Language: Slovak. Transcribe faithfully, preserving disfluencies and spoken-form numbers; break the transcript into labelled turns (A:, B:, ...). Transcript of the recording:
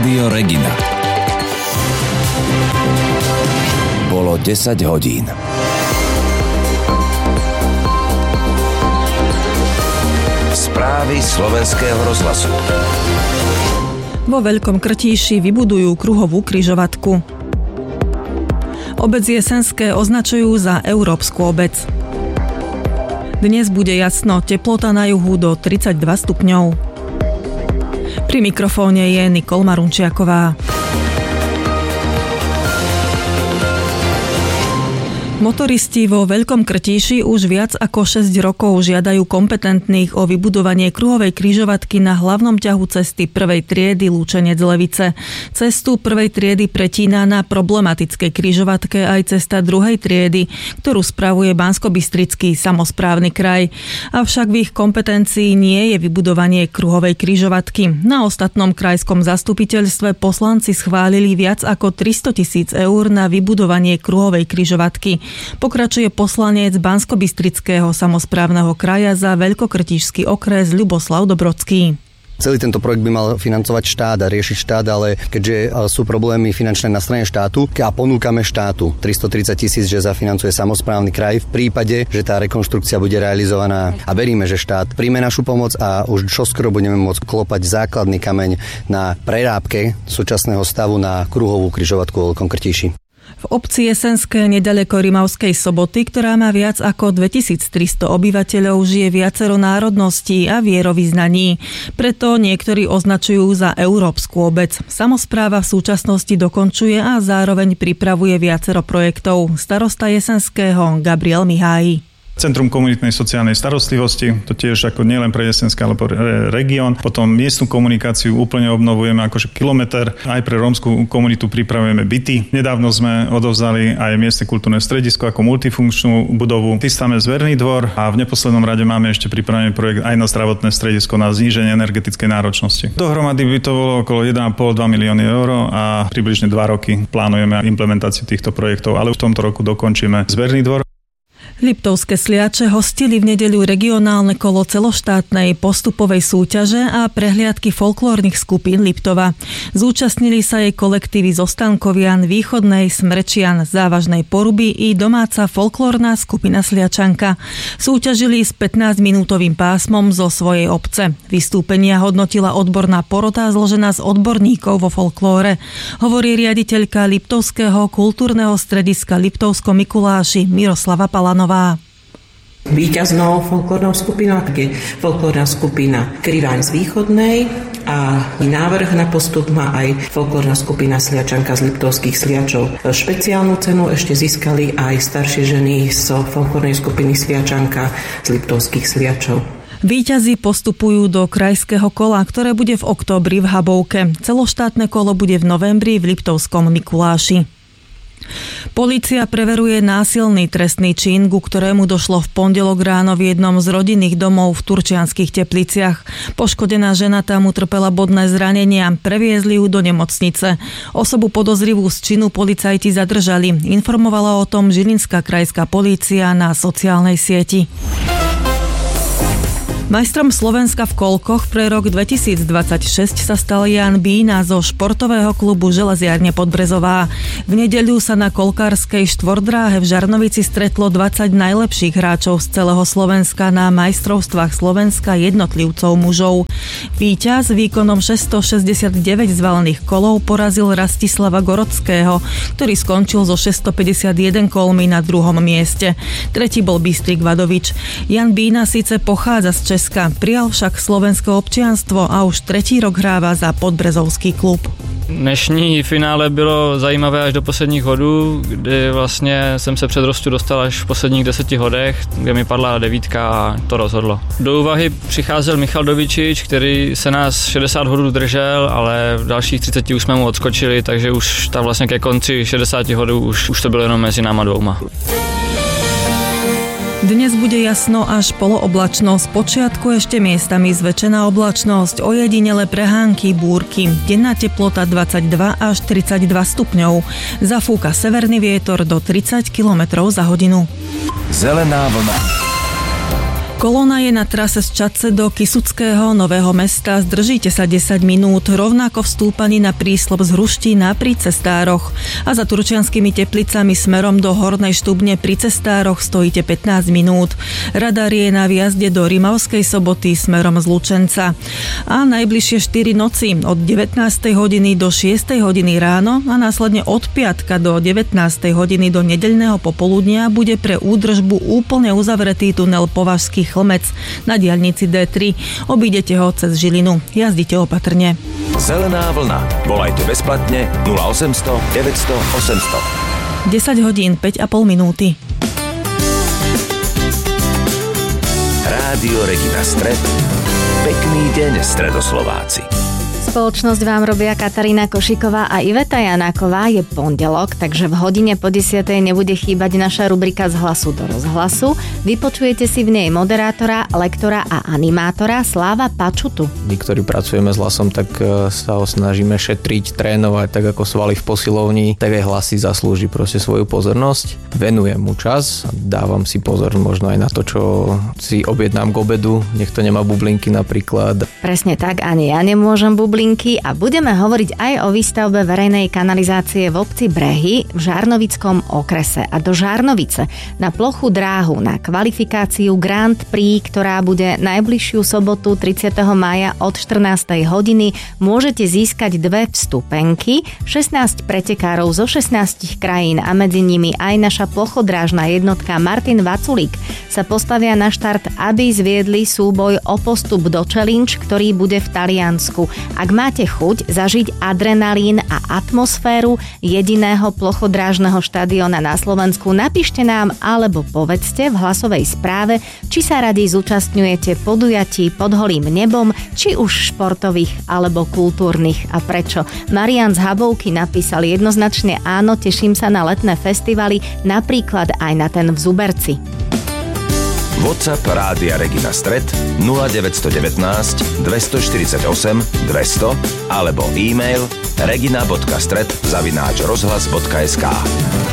A: Rádio Regina. Bolo desať hodín. Správy slovenského rozhlasu.
B: Vo Veľkom Krtíši vybudujú kruhovú križovatku. Obec Jesenské označujú za európsku obec. Dnes bude jasno, teplota na juhu do tridsaťdva stupňov. Pri mikrofóne je Nikol Marunčiaková. Motoristi vo Veľkom Krtíši už viac ako šesť rokov žiadajú kompetentných o vybudovanie kruhovej križovatky na hlavnom ťahu cesty prvej triedy Lúčenec-Levice. Cestu prvej triedy pretína na problematickej križovatke aj cesta druhej triedy, ktorú spravuje Banskobystrický samosprávny kraj. Avšak v ich kompetencii nie je vybudovanie kruhovej križovatky. Na ostatnom krajskom zastupiteľstve poslanci schválili viac ako tristotisíc eur na vybudovanie kruhovej križovatky. Pokračuje poslanec Banskobystrického samosprávneho kraja za Veľkokrtíšsky okres Ľuboslav Dobrodský.
C: Celý tento projekt by mal financovať štát a riešiť štát, ale keďže sú problémy finančné na strane štátu a ponúkame štátu tristotridsať tisíc, že zafinancuje samosprávny kraj v prípade, že tá rekonštrukcia bude realizovaná, a veríme, že štát príjme našu pomoc a už čoskoro budeme môcť klopať základný kameň na prerábke súčasného stavu na kruhovú križovatku vo Veľkom Krtíši.
B: V obci Jesenské nedaleko Rimavskej Soboty, ktorá má viac ako dvetisíctristo obyvateľov, žije viacero národností a vierovyznaní. Preto niektorí označujú za európsku obec. Samospráva v súčasnosti dokončuje a zároveň pripravuje viacero projektov. Starosta Jesenského Gabriel Mihály.
D: Centrum komunitnej sociálnej starostlivosti, to tiež ako nielen pre Jesenské, ale pre región. Potom miestnu komunikáciu úplne obnovujeme akože kilometer. Aj pre rómskú komunitu pripravujeme byty. Nedávno sme odovzdali aj miestne kultúrne stredisko ako multifunkčnú budovu. Chystáme zverný dvor a v neposlednom rade máme ešte pripravený projekt aj na zdravotné stredisko na zníženie energetickej náročnosti. Dohromady by to bolo okolo jeden a pol až dva milióny eur a približne dva roky plánujeme implementáciu týchto projektov, ale v tomto roku dokončíme zverný dvor.
B: Liptovské Sliače hostili v nedeľu regionálne kolo celoštátnej postupovej súťaže a prehliadky folklórnych skupín Liptova. Zúčastnili sa jej kolektívy zo Stankovian, Východnej, Smrečian, Závažnej Poruby i domáca folklórna skupina Sliačanka. Súťažili s pätnásťminútovým pásmom zo svojej obce. Vystúpenia hodnotila odborná porota zložená z odborníkov vo folklóre. Hovorí riaditeľka Liptovského kultúrneho strediska Liptovsko-Mikuláši Miroslava Palanová.
E: Víťaznou folklórnou skupinou je folklórna skupina Kriváň z Východnej a návrh na postup má aj folklórna skupina Sliačanka z Liptovských Sliačov. Špeciálnu cenu ešte získali aj staršie ženy z folklórnej skupiny Sliačanka z Liptovských Sliačov.
B: Víťazi postupujú do krajského kola, ktoré bude v októbri v Habovke. Celoštátne kolo bude v novembri v Liptovskom Mikuláši. Polícia preveruje násilný trestný čin, ku ktorému došlo v pondelok ráno v jednom z rodinných domov v Turčianskych Tepliciach. Poškodená žena tam utrpela bodné zranenia, previezli ju do nemocnice. Osobu podozrivú z činu policajti zadržali. Informovala o tom Žilinská krajská polícia na sociálnej sieti. Majstrom Slovenska v koľkoch pre rok dvetisícdvadsaťšesť sa stal Jan Bína zo športového klubu Železiarne Podbrezová. V nedeľu sa na koľkárskej štvordráhe v Žarnovici stretlo dvadsať najlepších hráčov z celého Slovenska na majstrovstvách Slovenska jednotlivcov mužov. Víťaz výkonom šesťstošesťdesiatdeväť zvalených kolov porazil Rastislava Gorockého, ktorý skončil zo šesťstopäťdesiatjeden kolmi na druhom mieste. Tretí bol Bystrik Vadovič. Jan Bína síce pochádza z Česka, prijal však slovenské občianstvo a už tretí rok hráva za podbrezovský klub.
F: Dnešní finále bylo zajímavé až do posledních hodů, kdy vlastně jsem se před Rostu dostal až v posledních deseti hodech, kde mi padla devítka a to rozhodlo. Do úvahy přicházel Michal Dovičič, který se nás šedesát hodů držel, ale v dalších třiceti už jsme mu odskočili, takže už tam vlastně ke konci šedesáti hodů už, už to bylo jenom mezi náma dvouma.
B: Dnes bude jasno až polooblačno, spočiatku ešte miestami zväčšená oblačnosť, ojedinele prehánky, búrky. Denná teplota dvadsaťdva až tridsaťdva stupňov. Zafúka severný vietor do tridsať kilometrov za hodinu.
A: Zelená vlna.
B: Kolóna je na trase z Čadce do Kysuckého Nového Mesta. Zdržíte sa desať minút, rovnako v stúpaní na príslop z Hruštína pri cestároch. A za Turčianskými Teplicami smerom do Hornej Štúbne pri cestároch stojíte pätnásť minút. Radar je na výjazde do Rimavskej Soboty smerom z Lučenca. A najbližšie štyri noci od devätnástej hodiny do šiestej hodiny ráno a následne od piatka do devätnástej hodiny do nedeľného popoludnia bude pre údržbu úplne uzavretý tunel Považský Chlmec na diaľnici dé tri. Obídete ho cez Žilinu. Jazdite opatrne.
A: Zelená vlna. Volajte bezplatne nula osemsto deväťsto osemsto.
B: desať hodín päť a pol minúty.
A: Rádio Regina Stred. Pekný deň, Stredoslováci.
G: Spoločnosť vám robia Katarína Košiková a Iveta Janáková. Je pondelok, takže v hodine po desiatej nebude chýbať naša rubrika Z hlasu do rozhlasu. Vypočujete si v nej moderátora, lektora a animátora Sláva Pačutu.
H: My, ktorí pracujeme s hlasom, tak sa ho snažíme šetriť, trénovať, tak ako svaly v posilovni, tak aj hlas si zaslúži proste svoju pozornosť. Venujem mu čas, dávam si pozor možno aj na to, čo si objednám k obedu. Nech to nemá bublinky napríklad.
G: Presne tak, ani ja nemôžem bublinky. A budeme hovoriť aj o výstavbe verejnej kanalizácie v obci Brehy v Žarnovickom okrese. A do Žarnovice na plochu dráhu na kvalifikáciu Grand Prix, ktorá bude najbližšiu sobotu tridsiateho mája od štrnástej hodiny, môžete získať dve vstupenky, šestnásť pretekárov zo šestnástich krajín a medzi nimi aj naša plochodrážna jednotka Martin Vaculík sa postavia na štart, aby zviedli súboj o postup do challenge, ktorý bude v Taliansku. Ak máte chuť zažiť adrenalín a atmosféru jediného plochodrážneho štadióna na Slovensku, napíšte nám alebo povedzte v hlasovej správe, či sa radi zúčastňujete podujatí pod holým nebom, či už športových alebo kultúrnych a prečo. Marian z Habovky napísal jednoznačne áno, teším sa na letné festivaly, napríklad aj na ten v Zuberci.
A: WhatsApp Rádia Regina Stred nula deväť jedna deväť, dva štyri osem, dvesto alebo e-mail regina bodka stred zavináč rozhlas bodka es ká.